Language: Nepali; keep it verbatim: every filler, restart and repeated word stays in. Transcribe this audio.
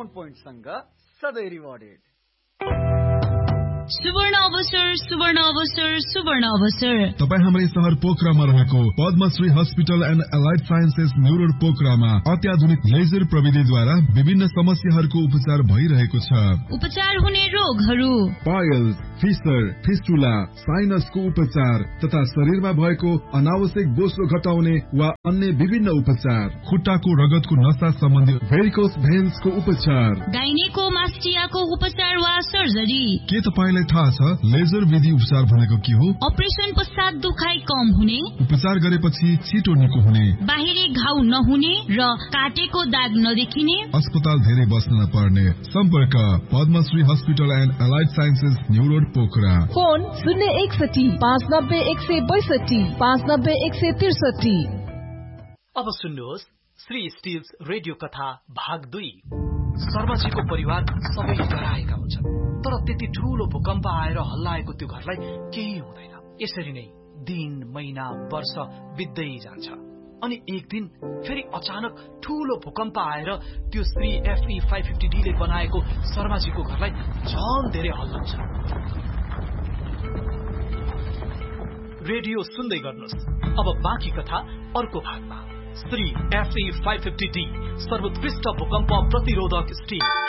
डिस्काउन्ट पोइन्टसँग सधैँ रिवार्डेड। सुवर्ण अवसर सुवर्ण अवसर सुवर्ण अवसर तपाईँ हाम्रै शहर पोखरामा रहेको Padmashri hospital and allied sciences new road पोखरामा अत्याधुनिक लेजर प्रविधिद्वारा विभिन्न समस्याहरूको उपचार भइरहेको छ। उपचार हुने रोगहरू पाइल्स, फिसर, फिस्टुला, साइनसको उपचार तथा शरीरमा भएको अनावश्यक बोसो घटाउने वा अन्य विभिन्न उपचार, खुट्टाको रगतको नसा सम्बन्धी भेरिकोस भेन्सको उपचार, गाइनेकोमास्टियाको उपचार वा सर्जरी। के तपाईलाई थाहा छ लेजर विधि उपचार भनेको के हो? अपरेसन पश्चात दुखाइ कम हुने, उपचार गरेपछि छिटो निको हुने, बाहिरी घाउ नहुने र काटेको दाग नदेखिने, अस्पताल धेरै बस्न नपर्ने। सम्पर्क Padmashri hospital and allied sciences new road Pokhara. Phone शून्य एकसठी पाँच नब्बे एक सय बैसठी पाँच नब्बे एक सय त्रिसठी। अब सुन्नुहोस् श्री स्टिल्स रेडियो कथा भाग दुई। शर्माजीको परिवार सबै डराएका हुन्छन्, तर त्यति ठूलो भूकम्प आएर हल्लाएको त्यो घरलाई केही हुँदैन। यसरी नै दिन, महिना, वर्ष बित्दै जान्छ अनि एक दिन फेरि अचानक ठूलो भूकम्प आएर त्यो Shri FE five fifty D ले बनाएको शर्माजीको घरलाई झन धेरै हल्लाउँछ। रेडियो सुन्दै गर्नुहोस्। अब बाँकी कथा अर्को भागमा। Shri FE five fifty D सर्वोत्कृष्ट भूकम्प प्रतिरोधक स्टिल।